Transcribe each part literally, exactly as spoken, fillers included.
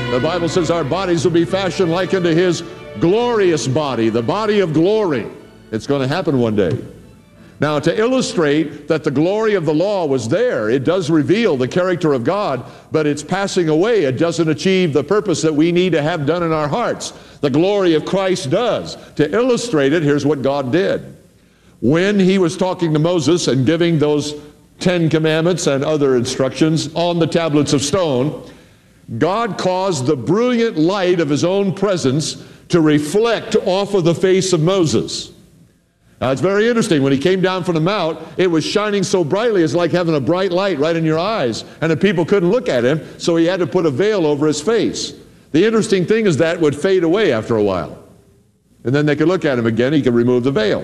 The Bible says our bodies will be fashioned like unto his glorious body, the body of glory. It's going to happen one day. Now, to illustrate that the glory of the law was there, it does reveal the character of God, but it's passing away. It doesn't achieve the purpose that we need to have done in our hearts. The glory of Christ does. To illustrate it, here's what God did. When he was talking to Moses and giving those Ten Commandments and other instructions on the tablets of stone, God caused the brilliant light of his own presence to reflect off of the face of Moses. Now, it's very interesting. When he came down from the mount, it was shining so brightly, it's like having a bright light right in your eyes, and the people couldn't look at him, so he had to put a veil over his face. The interesting thing is that would fade away after a while, and then they could look at him again. He could remove the veil.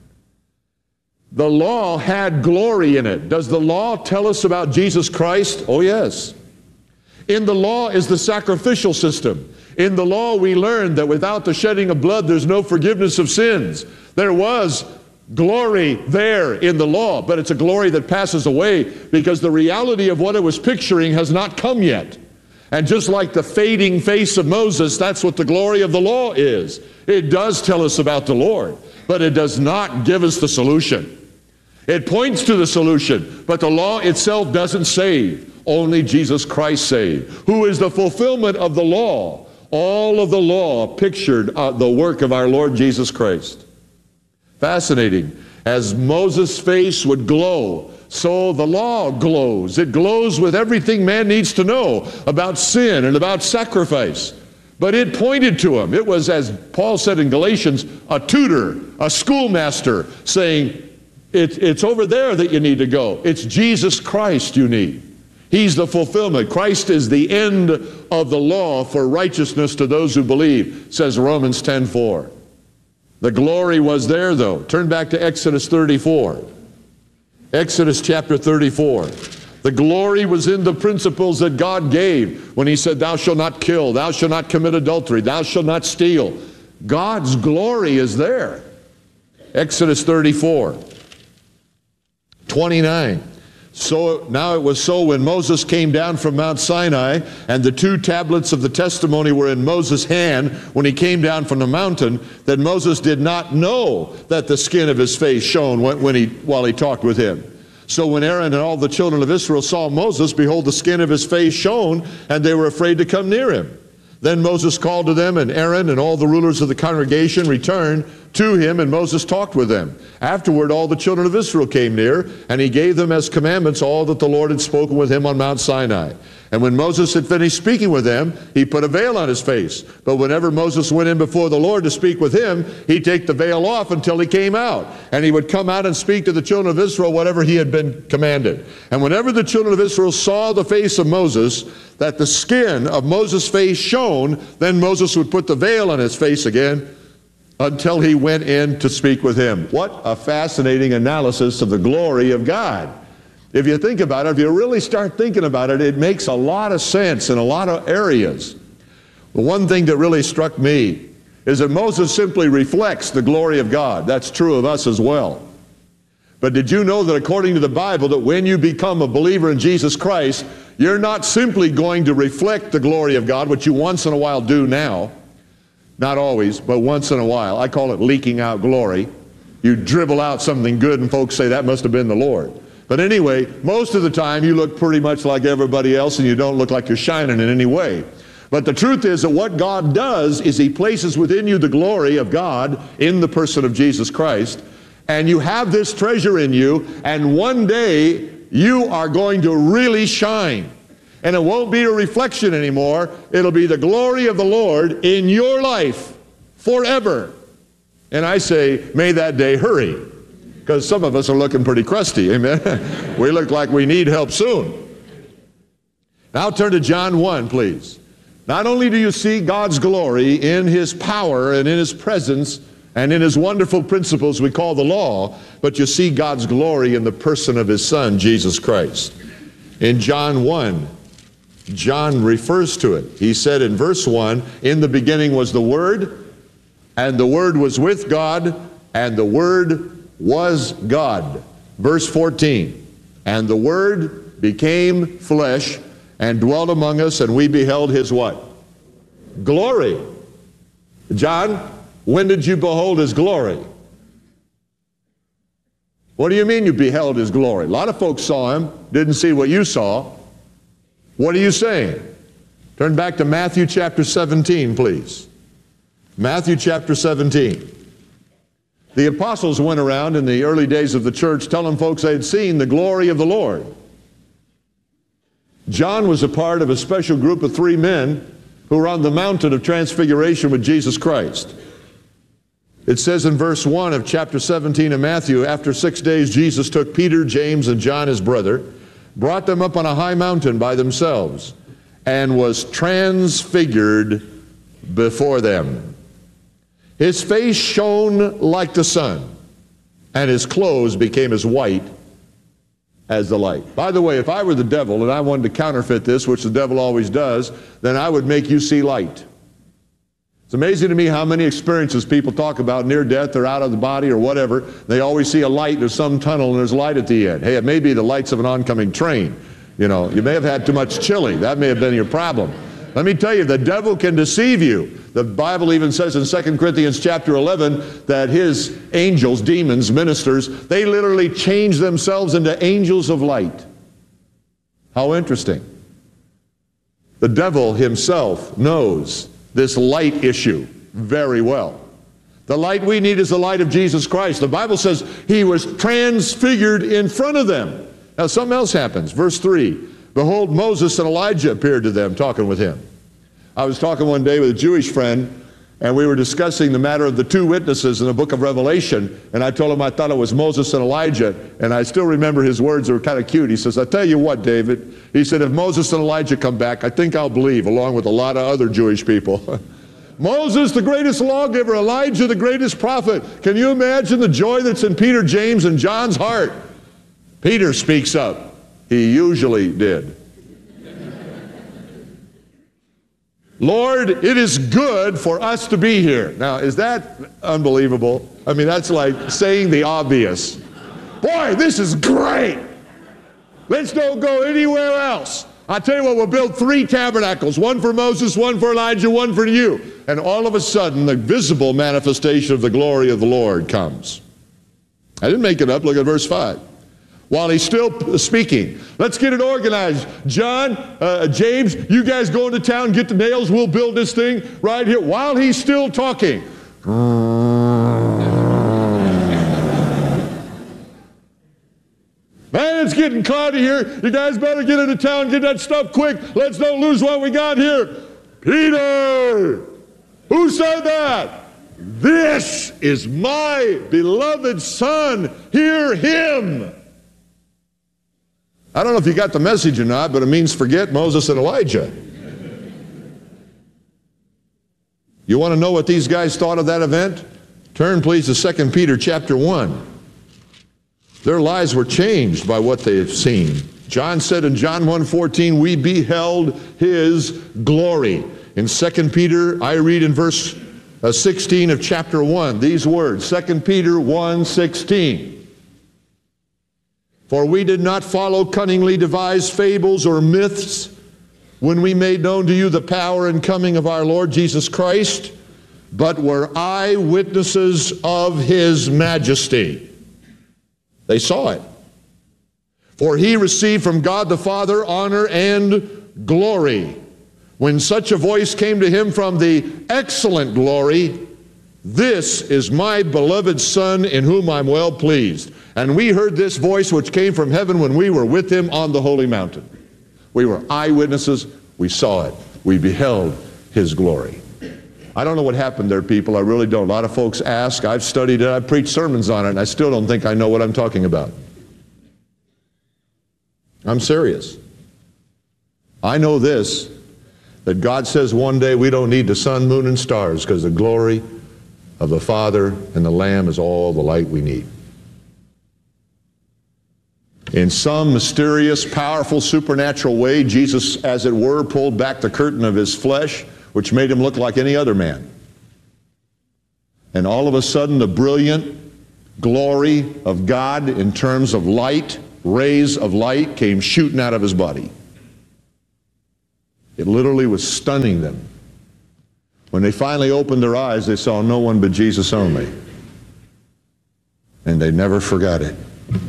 The law had glory in it. Does the law tell us about Jesus Christ? Oh, yes. In the law is the sacrificial system. In the law we learned that without the shedding of blood there's no forgiveness of sins. There was glory there in the law, but it's a glory that passes away because the reality of what it was picturing has not come yet. And just like the fading face of Moses, that's what the glory of the law is. It does tell us about the Lord, but it does not give us the solution. It points to the solution, but the law itself doesn't save. Only Jesus Christ saved, who is the fulfillment of the law. All of the law pictured uh, the work of our Lord Jesus Christ. Fascinating. As Moses' face would glow, so the law glows. It glows with everything man needs to know about sin and about sacrifice. But it pointed to him. It was, as Paul said in Galatians, a tutor, a schoolmaster, saying, it, it's over there that you need to go. It's Jesus Christ you need. He's the fulfillment. Christ is the end of the law for righteousness to those who believe, says Romans ten four. The glory was there, though. Turn back to Exodus thirty-four. Exodus chapter thirty-four. The glory was in the principles that God gave when he said, thou shalt not kill, thou shalt not commit adultery, thou shalt not steal. God's glory is there. Exodus thirty-four, twenty-nine. So now it was so when Moses came down from Mount Sinai and the two tablets of the testimony were in Moses' hand when he came down from the mountain, that Moses did not know that the skin of his face shone when, when he, while he talked with him. So when Aaron and all the children of Israel saw Moses, behold, the skin of his face shone, and they were afraid to come near him. Then Moses called to them, and Aaron and all the rulers of the congregation returned to him, and Moses talked with them. Afterward, all the children of Israel came near, and he gave them as commandments all that the Lord had spoken with him on Mount Sinai. And when Moses had finished speaking with them, he put a veil on his face. But whenever Moses went in before the Lord to speak with him, he'd take the veil off until he came out. And he would come out and speak to the children of Israel whatever he had been commanded. And whenever the children of Israel saw the face of Moses, that the skin of Moses' face shone, then Moses would put the veil on his face again until he went in to speak with him. What a fascinating analysis of the glory of God. If you think about it, if you really start thinking about it, it makes a lot of sense in a lot of areas. The one thing that really struck me is that Moses simply reflects the glory of God. That's true of us as well. But did you know that according to the Bible, that when you become a believer in Jesus Christ, you're not simply going to reflect the glory of God, which you once in a while do now, not always, but once in a while. I call it leaking out glory. You dribble out something good and folks say that must have been the Lord. But anyway, most of the time you look pretty much like everybody else and you don't look like you're shining in any way. But the truth is that what God does is he places within you the glory of God in the person of Jesus Christ, and you have this treasure in you, and one day you are going to really shine. And it won't be a reflection anymore. It'll be the glory of the Lord in your life forever. And I say, may that day hurry, because some of us are looking pretty crusty, amen? We look like we need help soon. Now turn to John one, please. Not only do you see God's glory in his power and in his presence and in his wonderful principles we call the law, but you see God's glory in the person of his Son, Jesus Christ. In John one, John refers to it. He said in verse one, in the beginning was the Word, and the Word was with God, and the Word was God. Verse fourteen, and the Word became flesh and dwelt among us, and we beheld his what? Glory. John, when did you behold his glory? What do you mean you beheld his glory? A lot of folks saw him, didn't see what you saw. What are you saying? Turn back to Matthew chapter seventeen, please. Matthew chapter seventeen. The apostles went around in the early days of the church telling folks they had seen the glory of the Lord. John was a part of a special group of three men who were on the mountain of transfiguration with Jesus Christ. It says in verse one of chapter seventeen of Matthew, after six days Jesus took Peter, James, and John his brother, brought them up on a high mountain by themselves, and was transfigured before them. His face shone like the sun, and his clothes became as white as the light. By the way, if I were the devil and I wanted to counterfeit this, which the devil always does, then I would make you see light. It's amazing to me how many experiences people talk about near death or out of the body or whatever. They always see a light, there's some tunnel and there's light at the end. Hey, it may be the lights of an oncoming train. You know, you may have had too much chili. That may have been your problem. Let me tell you, the devil can deceive you. The Bible even says in Second Corinthians chapter eleven that his angels, demons, ministers, they literally change themselves into angels of light. How interesting. The devil himself knows this light issue very well. The light we need is the light of Jesus Christ. The Bible says he was transfigured in front of them. Now something else happens. Verse three, behold, Moses and Elijah appeared to them, talking with him. I was talking one day with a Jewish friend, and we were discussing the matter of the two witnesses in the book of Revelation, and I told him I thought it was Moses and Elijah, and I still remember his words. They were kind of cute. He says, I tell you what, David, he said, if Moses and Elijah come back, I think I'll believe, along with a lot of other Jewish people. Moses, the greatest lawgiver, Elijah, the greatest prophet. Can you imagine the joy that's in Peter, James, and John's heart? Peter speaks up. He usually did. Lord, it is good for us to be here. Now, is that unbelievable? I mean, that's like saying the obvious. Boy, this is great. Let's don't go anywhere else. I tell you what, we'll build three tabernacles, one for Moses, one for Elijah, one for you. And all of a sudden, the visible manifestation of the glory of the Lord comes. I didn't make it up. Look at verse five. While he's still speaking, let's get it organized. John, uh, James, you guys go into town, get the nails, we'll build this thing right here. While he's still talking. Man, it's getting cloudy here. You guys better get into town, get that stuff quick. Let's don't lose what we got here. Peter! Who said that? This is my beloved Son. Hear him. I don't know if you got the message or not, but it means forget Moses and Elijah. You want to know what these guys thought of that event? Turn please to Second Peter chapter one. Their lives were changed by what they've seen. John said in John one fourteen, we beheld his glory. In Second Peter, I read in verse sixteen of chapter one, these words, Second Peter one sixteen. For we did not follow cunningly devised fables or myths when we made known to you the power and coming of our Lord Jesus Christ, but were eyewitnesses of his majesty. They saw it. For he received from God the Father honor and glory, when such a voice came to him from the excellent glory, this is my beloved Son in whom I'm well pleased. And we heard this voice which came from heaven when we were with him on the holy mountain. We were eyewitnesses. We saw it. We beheld his glory. I don't know what happened there, people. I really don't. A lot of folks ask. I've studied it. I've preached sermons on it, and I still don't think I know what I'm talking about. I'm serious. I know this, that God says one day we don't need the sun, moon, and stars because the glory of the Father and the Lamb is all the light we need. In some mysterious, powerful, supernatural way, Jesus, as it were, pulled back the curtain of his flesh, which made him look like any other man. And all of a sudden, the brilliant glory of God in terms of light, rays of light, came shooting out of his body. It literally was stunning them. When they finally opened their eyes, they saw no one but Jesus only. And they never forgot it.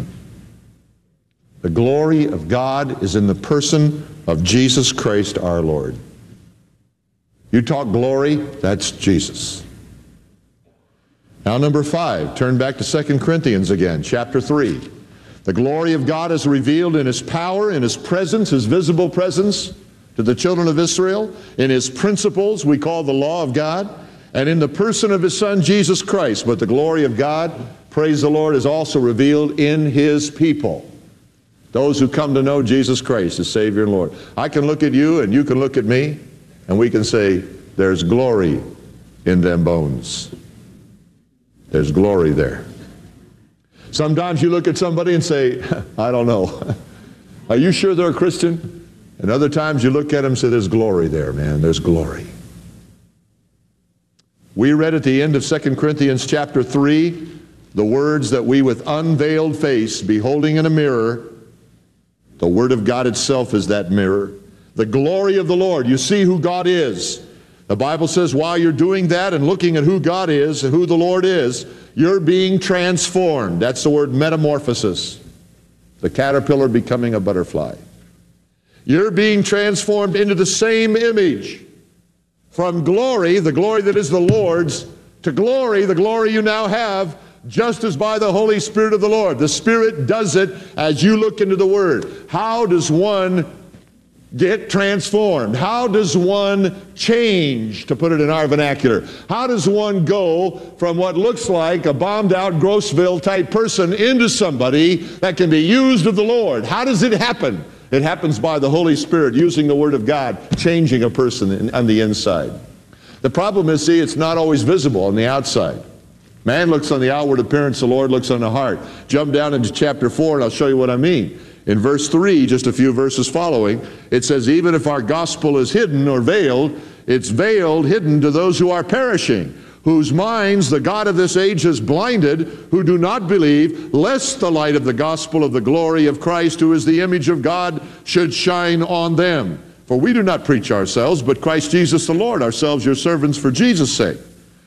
The glory of God is in the person of Jesus Christ our Lord. You talk glory, that's Jesus. Now number five, turn back to Second Corinthians again, chapter three. The glory of God is revealed in His power, in His presence, His visible presence to the children of Israel, in His principles we call the law of God, and in the person of His Son Jesus Christ. But the glory of God, praise the Lord, is also revealed in His people. Those who come to know Jesus Christ as Savior and Lord. I can look at you and you can look at me and we can say, there's glory in them bones. There's glory there. Sometimes you look at somebody and say, I don't know. Are you sure they're a Christian? And other times you look at them and say, there's glory there, man. There's glory. We read at the end of Second Corinthians chapter three, the words that we with unveiled face, beholding in a mirror, the Word of God itself is that mirror. The glory of the Lord. You see who God is. The Bible says while you're doing that and looking at who God is and who the Lord is, you're being transformed. That's the word metamorphosis. The caterpillar becoming a butterfly. You're being transformed into the same image. From glory, the glory that is the Lord's, to glory, the glory you now have, just as by the Holy Spirit of the Lord. The Spirit does it as you look into the Word. How does one get transformed? How does one change, to put it in our vernacular? How does one go from what looks like a bombed-out Grossville type person into somebody that can be used of the Lord? How does it happen? It happens by the Holy Spirit using the Word of God, changing a person in, on the inside. The problem is, see, it's not always visible on the outside. Man looks on the outward appearance, the Lord looks on the heart. Jump down into chapter four and I'll show you what I mean. In verse three, just a few verses following, it says, even if our gospel is hidden or veiled, it's veiled, hidden to those who are perishing, whose minds the God of this age has blinded, who do not believe, lest the light of the gospel of the glory of Christ, who is the image of God, should shine on them. For we do not preach ourselves, but Christ Jesus the Lord, ourselves your servants for Jesus' sake.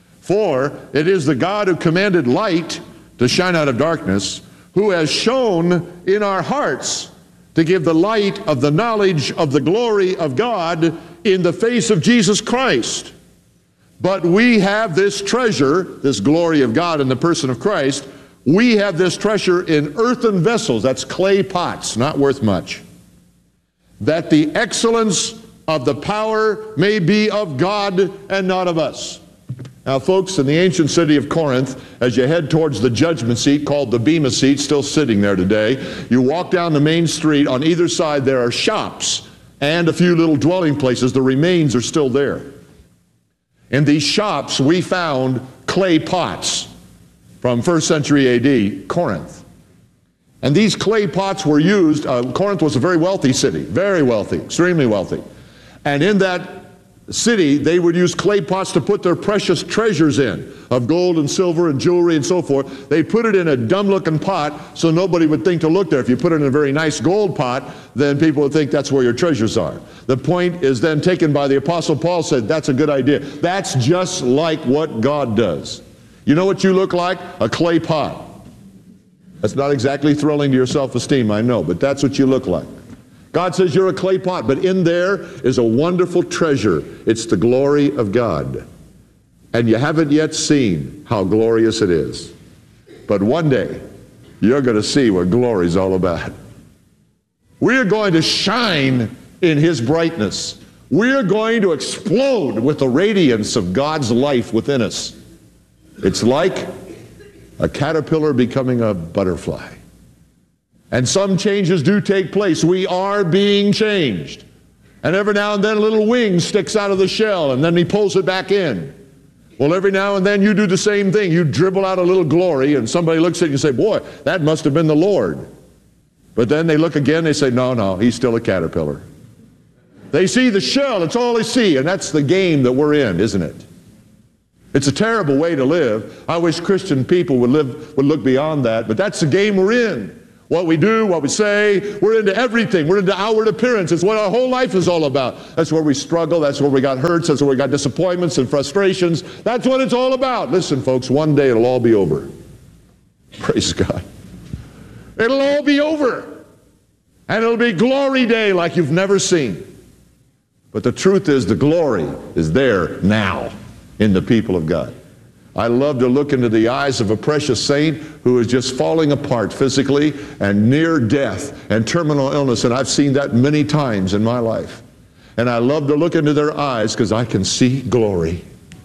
For it is the God who commanded light to shine out of darkness, who has shone in our hearts to give the light of the knowledge of the glory of God in the face of Jesus Christ. But we have this treasure, this glory of God in the person of Christ, we have this treasure in earthen vessels, that's clay pots, not worth much, that the excellence of the power may be of God and not of us. Now, folks, in the ancient city of Corinth, as you head towards the judgment seat called the Bema seat, still sitting there today, you walk down the main street. On either side there are shops and a few little dwelling places. The remains are still there. In these shops, we found clay pots from first century A D, Corinth. And these clay pots were used. Uh, Corinth was a very wealthy city, very wealthy, extremely wealthy. And in that city, they would use clay pots to put their precious treasures in, of gold and silver and jewelry and so forth. They put it in a dumb-looking pot so nobody would think to look there. If you put it in a very nice gold pot, then people would think that's where your treasures are. The point is then taken by the Apostle Paul, said that's a good idea. That's just like what God does. You know what you look like? A clay pot. That's not exactly thrilling to your self-esteem, I know, but that's what you look like. God says you're a clay pot, but in there is a wonderful treasure. It's the glory of God. And you haven't yet seen how glorious it is. But one day, you're going to see what glory is all about. We're going to shine in His brightness. We're going to explode with the radiance of God's life within us. It's like a caterpillar becoming a butterfly. And some changes do take place. We are being changed. And every now and then a little wing sticks out of the shell and then He pulls it back in. Well, every now and then you do the same thing. You dribble out a little glory and somebody looks at you and say, boy, that must have been the Lord. But then they look again, they say, no, no, he's still a caterpillar. They see the shell, it's all they see, and that's the game that we're in, isn't it? It's a terrible way to live. I wish Christian people would live, would look beyond that, but that's the game we're in. What we do, what we say, we're into everything. We're into outward appearance. It's what our whole life is all about. That's where we struggle. That's where we got hurts. That's where we got disappointments and frustrations. That's what it's all about. Listen, folks, one day it'll all be over. Praise God. It'll all be over. And it'll be glory day like you've never seen. But the truth is, the glory is there now in the people of God. I love to look into the eyes of a precious saint who is just falling apart physically and near death and terminal illness, and I've seen that many times in my life. And I love to look into their eyes because I can see glory.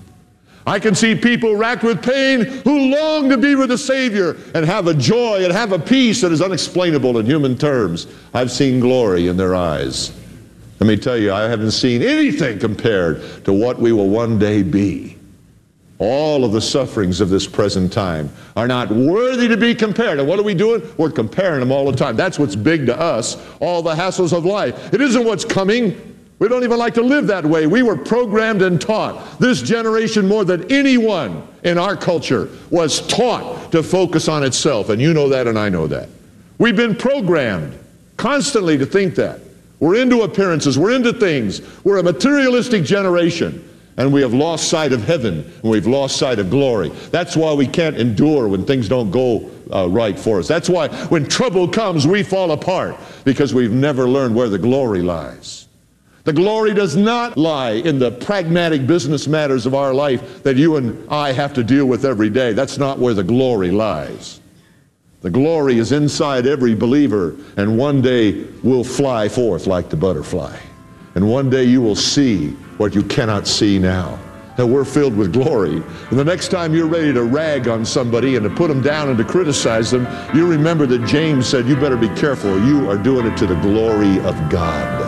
I can see people racked with pain who long to be with the Savior and have a joy and have a peace that is unexplainable in human terms. I've seen glory in their eyes. Let me tell you, I haven't seen anything compared to what we will one day be. All of the sufferings of this present time are not worthy to be compared. And what are we doing? We're comparing them all the time. That's what's big to us, all the hassles of life. It isn't what's coming. We don't even like to live that way. We were programmed and taught. This generation, more than anyone in our culture, was taught to focus on itself. And you know that and I know that. We've been programmed constantly to think that. We're into appearances. We're into things. We're a materialistic generation. And we have lost sight of heaven, and we've lost sight of glory. That's why we can't endure when things don't go uh, right for us. That's why when trouble comes, we fall apart, because we've never learned where the glory lies. The glory does not lie in the pragmatic business matters of our life that you and I have to deal with every day. That's not where the glory lies. The glory is inside every believer, and one day we'll fly forth like the butterfly. And one day you will see what you cannot see now. That we're filled with glory. And the next time you're ready to rag on somebody and to put them down and to criticize them, you remember that James said, you better be careful. You are doing it to the glory of God.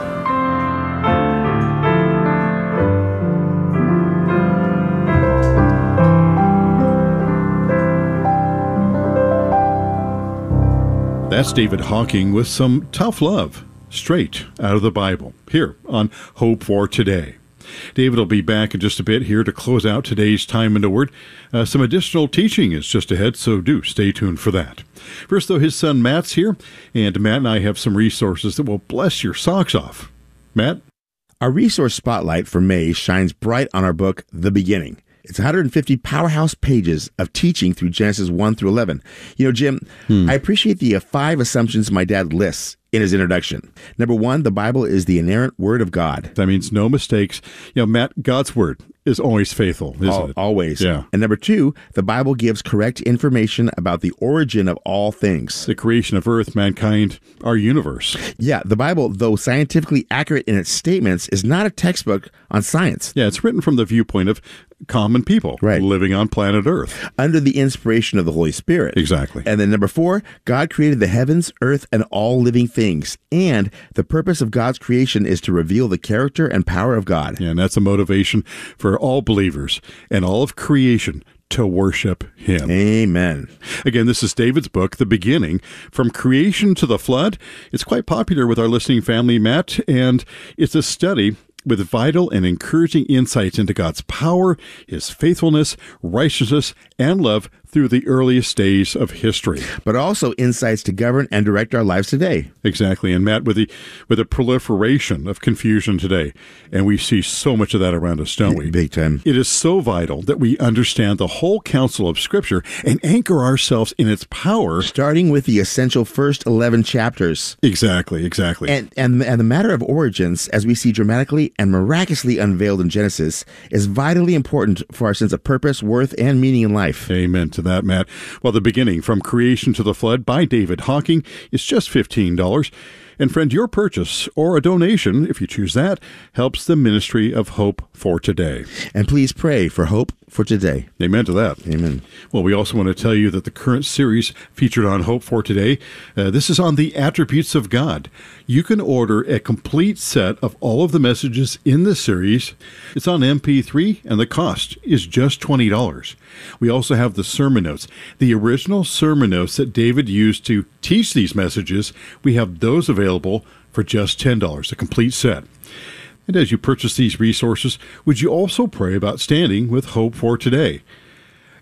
That's David Hocking with some tough love, straight out of the Bible, here on Hope for Today. David will be back in just a bit here to close out today's Time in the Word. Uh, some additional teaching is just ahead, so do stay tuned for that. First, though, his son Matt's here, and Matt and I have some resources that will bless your socks off. Matt? Our resource spotlight for May shines bright on our book, The Beginning. It's one hundred fifty powerhouse pages of teaching through Genesis one through eleven. You know, Jim, hmm. I appreciate the uh, five assumptions my dad lists in his introduction. Number one, the Bible is the inerrant word of God. That means no mistakes. You know, Matt, God's word is always faithful, isn't Al- it? Always. Yeah. And number two, the Bible gives correct information about the origin of all things. The creation of earth, mankind, our universe. Yeah, the Bible, though scientifically accurate in its statements, is not a textbook on science. Yeah, it's written from the viewpoint of common people right. living on planet Earth. Under the inspiration of the Holy Spirit. Exactly. And then number four, God created the heavens, earth, and all living things. And the purpose of God's creation is to reveal the character and power of God. Yeah, and that's a motivation for all believers and all of creation to worship Him. Amen. Again, this is David's book, The Beginning, From Creation to the Flood. It's quite popular with our listening family, Matt, and it's a study with vital and encouraging insights into God's power, His faithfulness, righteousness, and love through the earliest days of history. But also insights to govern and direct our lives today. Exactly. And Matt, with the with the proliferation of confusion today, and we see so much of that around us, don't we? Big time. It is so vital that we understand the whole counsel of Scripture and anchor ourselves in its power. Starting with the essential first eleven chapters. Exactly, exactly. And, and, and the matter of origins, as we see dramatically and miraculously unveiled in Genesis, is vitally important for our sense of purpose, worth, and meaning in life. Amen to that, Matt. Well, The Beginning, From Creation to the Flood by David Hocking is just fifteen dollars. And friend, your purchase or a donation, if you choose that, helps the ministry of Hope for Today. And please pray for Hope for Today. Amen to that. Amen. Well, we also want to tell you that the current series featured on Hope for Today, uh, this is on the attributes of God. You can order a complete set of all of the messages in this series. It's on M P three, and the cost is just twenty dollars. We also have the sermon notes. The original sermon notes that David used to teach these messages, we have those available for just ten dollars, a complete set. And as you purchase these resources, would you also pray about standing with Hope for Today?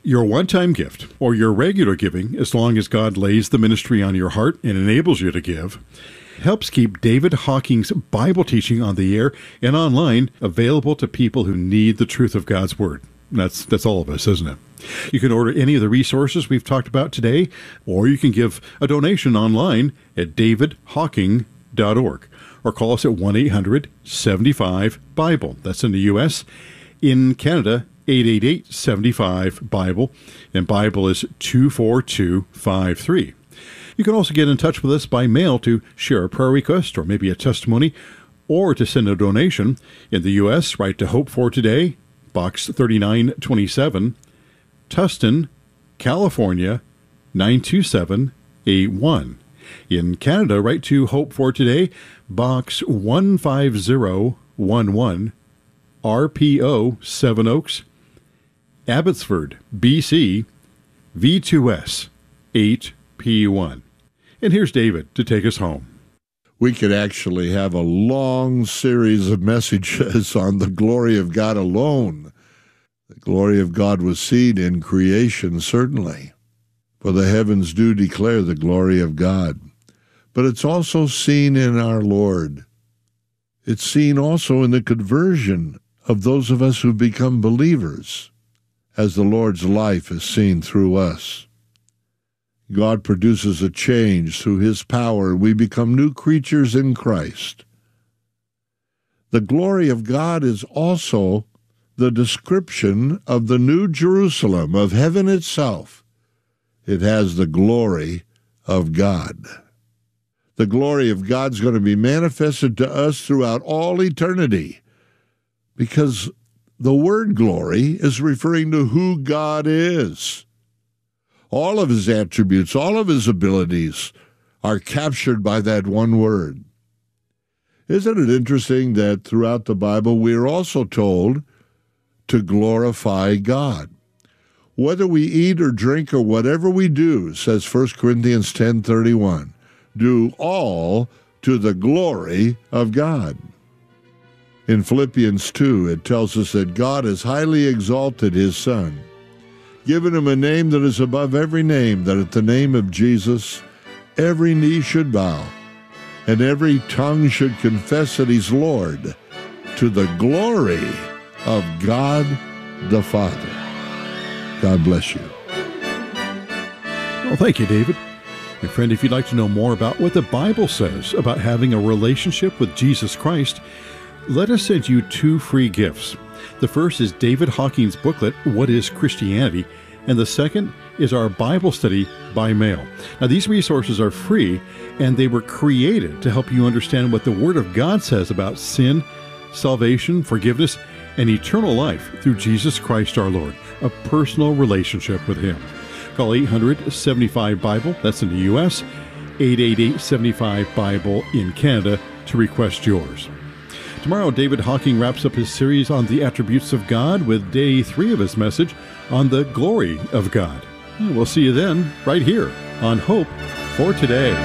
Your one-time gift or your regular giving, as long as God lays the ministry on your heart and enables you to give, helps keep David Hawking's Bible teaching on the air and online available to people who need the truth of God's Word. That's that's all of us, isn't it? You can order any of the resources we've talked about today, or you can give a donation online at david hawking dot org, or call us at one eight hundred seven five Bible. That's in the U S In Canada, eight eight eight seven five Bible, and Bible is two four two five three. You can also get in touch with us by mail to share a prayer request or maybe a testimony, or to send a donation. In the U S, write to Hope for Today, Box thirty-nine twenty-seven, Tustin, California, nine two seven eight one. In Canada, write to Hope for Today, Box one five zero one one, R P O Seven Oaks, Abbotsford, B C, V two S eight P one. And here's David to take us home. We could actually have a long series of messages on the glory of God alone. The glory of God was seen in creation, certainly, for the heavens do declare the glory of God. But it's also seen in our Lord. It's seen also in the conversion of those of us who become believers, as the Lord's life is seen through us. God produces a change through his power, and we become new creatures in Christ. The glory of God is also the description of the New Jerusalem, of heaven itself. It has the glory of God. The glory of God's going to be manifested to us throughout all eternity, because the word glory is referring to who God is. All of his attributes, all of his abilities are captured by that one word. Isn't it interesting that throughout the Bible we are also told to glorify God? Whether we eat or drink or whatever we do, says First Corinthians ten thirty-one, do all to the glory of God. In Philippians two, it tells us that God has highly exalted his Son, given him a name that is above every name, that at the name of Jesus every knee should bow, and every tongue should confess that he's Lord, to the glory of God the Father. God bless you. Well, thank you, David. And friend, if you'd like to know more about what the Bible says about having a relationship with Jesus Christ, let us send you two free gifts. The first is David Hawking's booklet, What is Christianity? And the second is our Bible study by mail. Now, these resources are free, and they were created to help you understand what the Word of God says about sin, salvation, forgiveness, and eternal life through Jesus Christ our Lord, a personal relationship with him. Call eight hundred seven five Bible, that's in the U S, eight eight eight seven five Bible in Canada, to request yours. Tomorrow, David Hawking wraps up his series on the attributes of God with day three of his message on the glory of God. We'll see you then, right here on Hope for Today.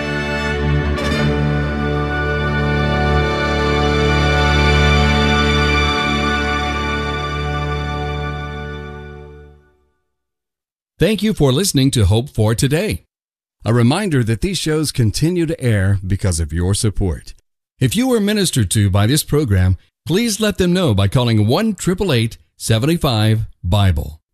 Thank you for listening to Hope for Today. A reminder that these shows continue to air because of your support. If you were ministered to by this program, please let them know by calling one eight eight eight seven five Bible.